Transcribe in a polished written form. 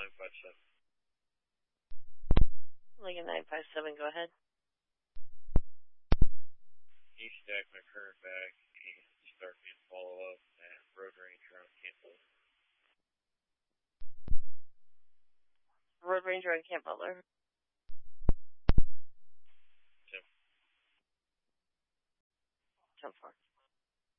957. Lincoln 957, go ahead. You stack my current back and start me a follow-up at Road Ranger on Camp Butler. Road Ranger on Camp Butler. 10-4.